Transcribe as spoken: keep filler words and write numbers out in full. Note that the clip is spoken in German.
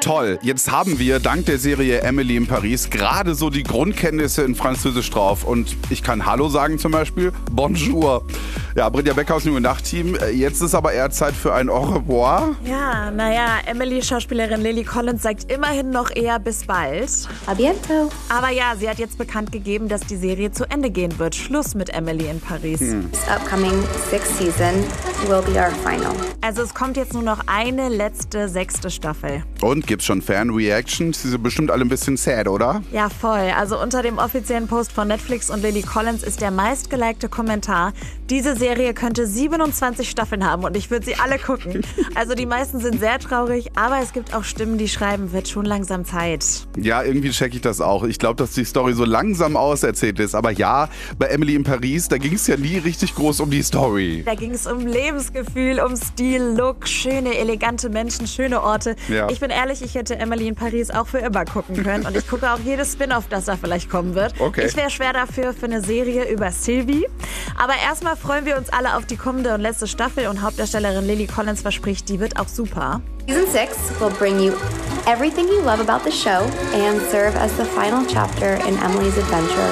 Toll, jetzt haben wir dank der Serie Emily in Paris gerade so die Grundkenntnisse in Französisch drauf. Und ich kann Hallo sagen zum Beispiel. Bonjour. Ja, Britta Becker aus dem Nachtteam. Jetzt ist aber eher Zeit für ein Au revoir. Ja, naja, Emily-Schauspielerin Lily Collins sagt immerhin noch eher bis bald. A bientôt. Aber ja, sie hat jetzt bekannt gegeben, dass die Serie zu Ende gehen wird. Schluss mit Emily in Paris. Hm. This upcoming sixth season will be our final. Also es kommt jetzt nur noch eine letzte, sechste Staffel. Und gibt's schon Fan-Reactions? Die sind bestimmt alle ein bisschen sad, oder? Ja, voll. Also unter dem offiziellen Post von Netflix und Lily Collins ist der meistgelikte Kommentar: Diese Serie könnte siebenundzwanzig Staffeln haben und ich würde sie alle gucken. Also die meisten sind sehr traurig, aber es gibt auch Stimmen, die schreiben, wird schon langsam Zeit. Ja, irgendwie check ich das auch. Ich glaube, dass die Story so langsam auserzählt ist. Aber ja, bei Emily in Paris, da ging es ja nie richtig groß um die Story. Da ging es um Lebensgefühl, um Stil, Look, schöne, elegante Menschen, schöne Orte. Ja. Ich bin ehrlich, ich hätte Emily in Paris auch für immer gucken können. Und ich gucke auch jedes Spin-off, das da vielleicht kommen wird. Okay. Ich wäre schwer dafür für eine Serie über Sylvie. Aber erstmal freuen wir uns alle auf die kommende und letzte Staffel. Und Hauptdarstellerin Lily Collins verspricht, die wird auch super. Season six will bring you everything you love about the show and serve as the final chapter in Emily's adventure